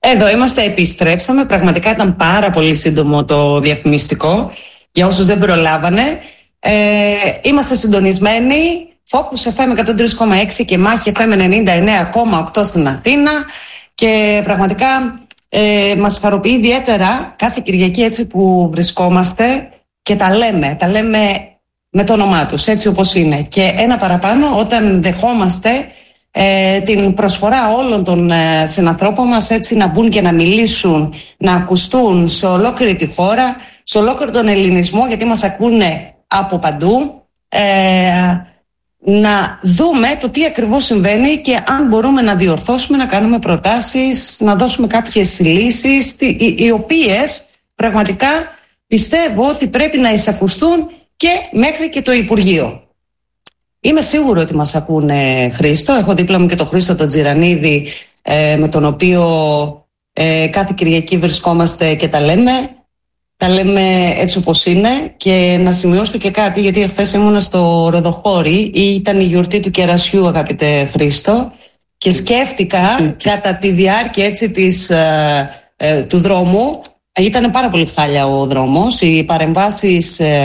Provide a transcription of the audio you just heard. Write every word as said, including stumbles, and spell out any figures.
Εδώ είμαστε, επιστρέψαμε. Πραγματικά ήταν πάρα πολύ σύντομο το διαφημιστικό. Για όσους δεν προλάβανε, ε, είμαστε συντονισμένοι. Focus εφ εμ εκατόν τρία κόμμα έξι και Μάχη εφ εμ ενενήντα εννέα κόμμα οκτώ στην Αθήνα. Και πραγματικά ε, μας χαροποιεί ιδιαίτερα κάθε Κυριακή έτσι που βρισκόμαστε και τα λέμε. Τα λέμε με το όνομά τους, έτσι όπως είναι. Και ένα παραπάνω όταν δεχόμαστε ε, την προσφορά όλων των ε, συνανθρώπων μας έτσι να μπουν και να μιλήσουν, να ακουστούν σε ολόκληρη τη χώρα, σε ολόκληρο τον ελληνισμό, γιατί μας ακούνε από παντού, ε, να δούμε το τι ακριβώς συμβαίνει και αν μπορούμε να διορθώσουμε, να κάνουμε προτάσεις, να δώσουμε κάποιες λύσεις, οι, οι οποίες πραγματικά πιστεύω ότι πρέπει να εισακουστούν και μέχρι και το Υπουργείο. Είμαι σίγουρη ότι μας ακούνε, Χρήστο. Έχω δίπλα μου και τον Χρήστο τον Τζιρανίδη, ε, με τον οποίο ε, κάθε Κυριακή βρισκόμαστε και τα λέμε. Τα λέμε έτσι όπως είναι. Και να σημειώσω και κάτι, γιατί χθες ήμουν στο Ροδοχώρι, ήταν η γιορτή του κερασιού, αγαπητέ Χρήστο, και σκέφτηκα κατά τη διάρκεια έτσι της, ε, ε, του δρόμου. Ήταν πάρα πολύ χάλια ο δρόμος, οι παρεμβάσεις